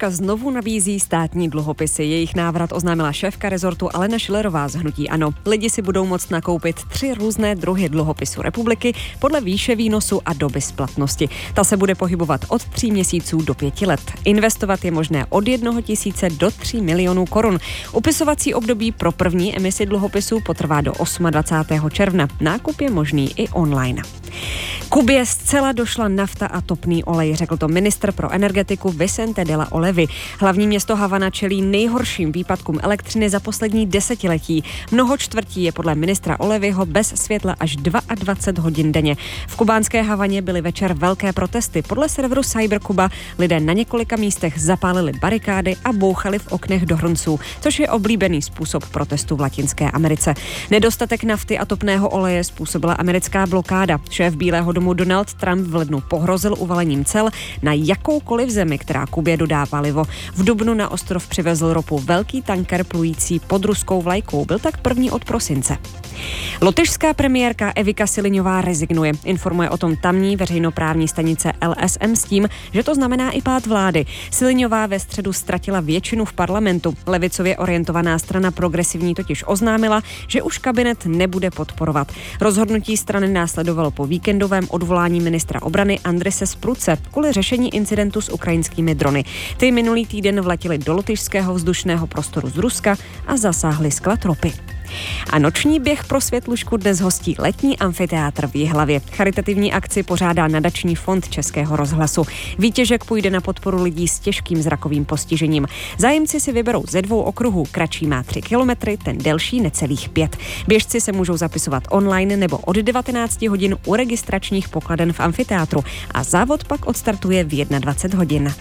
Pošta znovu nabízí státní dluhopisy. Jejich návrat oznámila šéfka rezortu Alena Schillerová z hnutí ANO. Lidi si budou moct nakoupit 3 různé druhy dluhopisu republiky podle výše výnosu a doby splatnosti. Ta se bude pohybovat od 3 měsíců do 5 let. Investovat je možné od 1 000 do 3 milionů korun. Upisovací období pro první emisi dluhopisů potrvá do 28. června. Nákup je možný i online. Kubě zcela došla nafta a topný olej, řekl to ministr pro energetiku Vicente de la Olevy. Hlavní město Havana čelí nejhorším výpadkům elektřiny za poslední desetiletí. Mnoho čtvrtí je podle ministra Olevyho bez světla až 22 hodin denně. V kubánské Havaně byly večer velké protesty. Podle serveru Cyberkuba lidé na několika místech zapálili barikády a bouchali v oknech do hrnců, což je oblíbený způsob protestu v Latinské Americe. Nedostatek nafty a topného oleje způsobila americká blokáda. Šéf Bílého domu Donald Trump v lednu pohrozil uvalením cel na jakoukoliv zemi, která Kubě dodá palivo. V dubnu na ostrov přivezl ropu velký tanker plující pod ruskou vlajkou. Byl tak první od prosince. Lotyšská premiérka Evika Siliňová rezignuje. Informuje o tom tamní veřejnoprávní stanice LSM s tím, že to znamená i pád vlády. Siliňová ve středu ztratila většinu v parlamentu. Levicově orientovaná strana Progresivní totiž oznámila, že už kabinet nebude podporovat. Rozhodnutí strany následovalo po víkendovém odvolání ministra obrany Andrise Spruce kvůli řešení incidentu s ukrajinskými drony. Ty minulý týden vletěly do lotyšského vzdušného prostoru z Ruska a zasáhly sklad ropy. A noční běh pro Světlušku dnes hostí letní amfiteátr v Jihlavě. Charitativní akci pořádá nadační fond Českého rozhlasu. Výtěžek půjde na podporu lidí s těžkým zrakovým postižením. Zájemci si vyberou ze 2 okruhů. Kratší má 3 kilometry, ten delší necelých 5. Běžci se můžou zapisovat online nebo od 19 hodin u registračních pokladen v amfiteátru a závod pak odstartuje v 21 hodin.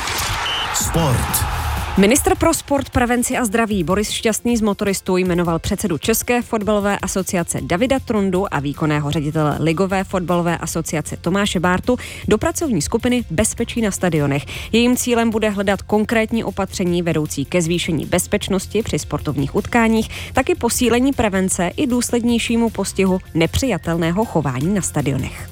Sport. Ministr pro sport, prevenci a zdraví Boris Šťastný z motoristů jmenoval předsedu České fotbalové asociace Davida Trundu a výkonného ředitele Ligové fotbalové asociace Tomáše Bártu do pracovní skupiny Bezpečí na stadionech. Jejím cílem bude hledat konkrétní opatření vedoucí ke zvýšení bezpečnosti při sportovních utkáních, taky posílení prevence i důslednějšímu postihu nepřijatelného chování na stadionech.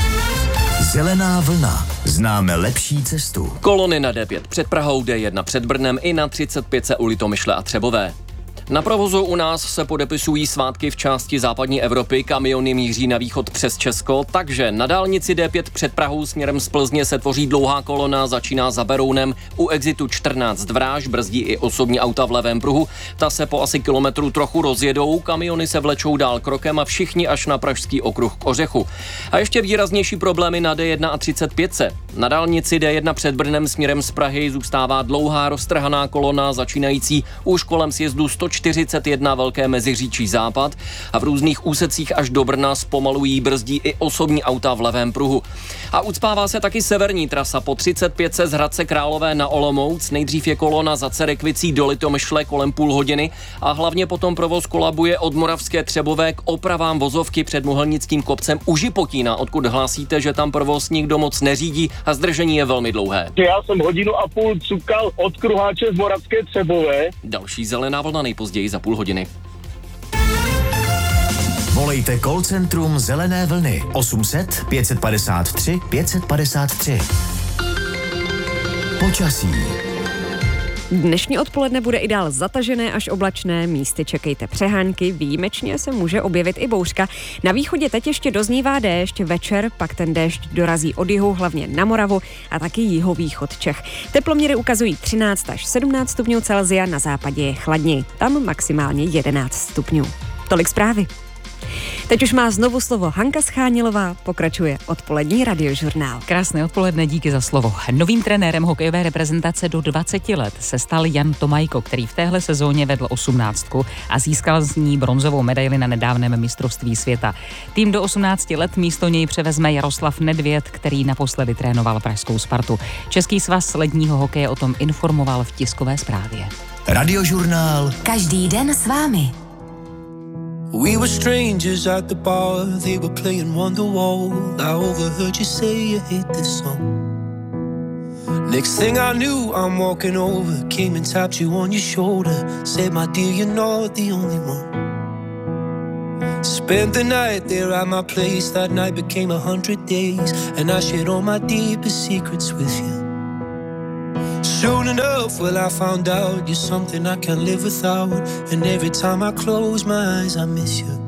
Zelená vlna. Známe lepší cestu. Kolony na D5 před Prahou, D1 před Brnem i na 35 u Litomyšle a Třebové. Na provozu u nás se podepisují svátky v části západní Evropy, kamiony míří na východ přes Česko, takže na dálnici D5 před Prahou směrem z Plzně se tvoří dlouhá kolona, začíná za Berounem, u exitu 14 Dráž, brzdí i osobní auta v levém pruhu, ta se po asi kilometru trochu rozjedou, kamiony se vlečou dál krokem a všichni až na pražský okruh k Ořechu. A ještě výraznější problémy na D1 a 35. Na dálnici D1 před Brnem směrem z Prahy zůstává dlouhá roztrhaná kolona začínající už kolem sjezdu 141 Velké Meziříčí západ a v různých úsecích až do Brna zpomalují, brzdí i osobní auta v levém pruhu. A ucpává se taky severní trasa po 35 z Hradce Králové na Olomouc. Nejdřív je kolona za Cerekvicí do Litomyšle kolem půl hodiny a hlavně potom provoz kolabuje od Moravské Třebové k opravám vozovky před Mohelnickým kopcem u Žipotína, odkud hlásíte, že tam provoz nikdo moc neřídí a zdržení je velmi dlouhé. Já jsem 1,5 hodiny cukal od Kruháče z Moravské Třebové. Další zelená vlna nejpozději za půl hodiny. Volejte call centrum Zelené vlny 800 553 553. Počasí. Dnešní odpoledne bude i dál zatažené až oblačné, místy čekejte přehánky, výjimečně se může objevit i bouřka. Na východě teď ještě doznívá déšť, večer pak ten déšť dorazí od jihu, hlavně na Moravu a taky jihovýchod Čech. Teploměry ukazují 13 až 17 stupňů Celsia, na západě je chladněji, tam maximálně 11 stupňů. Tolik zprávy. Teď už má znovu slovo Hanka Schánilová, pokračuje odpolední radiožurnál. Krásné odpoledne, díky za slovo. Novým trenérem hokejové reprezentace do 20 let se stal Jan Tomajko, který v téhle sezóně vedl 18 a získal z ní bronzovou medaili na nedávném mistrovství světa. Tým do 18 let místo něj převezme Jaroslav Nedvěd, který naposledy trénoval pražskou Spartu. Český svaz ledního hokeje o tom informoval v tiskové zprávě. Radiožurnál. Každý den s vámi. We were strangers at the bar, they were playing Wonderwall. I overheard you say you hate this song. Next thing I knew, I'm walking over, came and tapped you on your shoulder, said, my dear, you're not the only one. Spent the night there at my place, that night became 100 days, and I shared all my deepest secrets with you. Soon enough, well, I found out you're something I can't live without. And every time I close my eyes, I miss you.